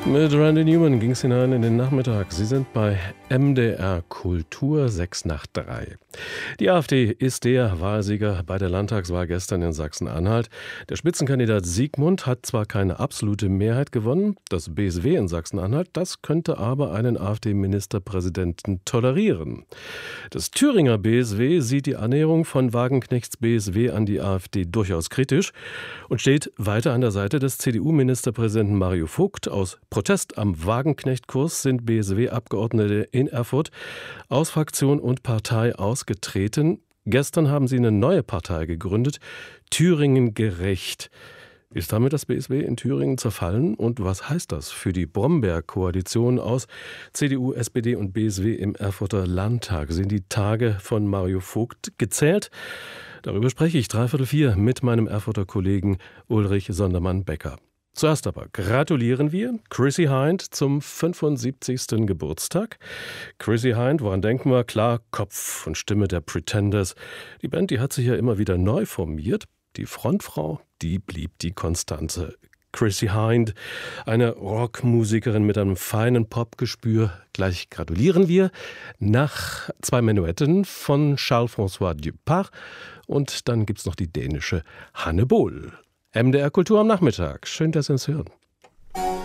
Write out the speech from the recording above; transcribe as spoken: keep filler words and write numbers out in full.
Mit Randy Newman ging es hinein in den Nachmittag. Sie sind bei M D R Kultur sechs nach drei. Die AfD ist der Wahlsieger bei der Landtagswahl gestern in Sachsen-Anhalt. Der Spitzenkandidat Siegmund hat zwar keine absolute Mehrheit gewonnen, das B S W in Sachsen-Anhalt, das könnte aber einen AfD-Ministerpräsidenten tolerieren. Das Thüringer B S W sieht die Annäherung von Wagenknechts B S W an die AfD durchaus kritisch und steht weiter an der Seite des C D U-Ministerpräsidenten Mario Vogt. Aus Protest am Wagenknecht-Kurs sind B S W-Abgeordnete in Erfurt aus Fraktion und Partei ausgetreten. Gestern haben sie eine neue Partei gegründet, Thüringen gerecht. Ist damit das B S W in Thüringen zerfallen? Und was heißt das für die Bromberg-Koalition aus C D U, S P D und B S W im Erfurter Landtag? Sind die Tage von Mario Vogt gezählt? Darüber spreche ich dreiviertel vier mit meinem Erfurter Kollegen Ulrich Sondermann-Becker. Zuerst aber gratulieren wir Chrissie Hynde zum fünfundsiebzigsten Geburtstag. Chrissie Hynde, woran denken wir? Klar, Kopf und Stimme der Pretenders. Die Band, die hat sich ja immer wieder neu formiert. Die Frontfrau, die blieb die Konstante. Chrissie Hynde, eine Rockmusikerin mit einem feinen Popgespür. Gleich gratulieren wir nach zwei Menuetten von Charles-François Dupas. Und dann gibt's noch die dänische Hanne Bol. M D R Kultur am Nachmittag. Schön, dass Sie uns hören.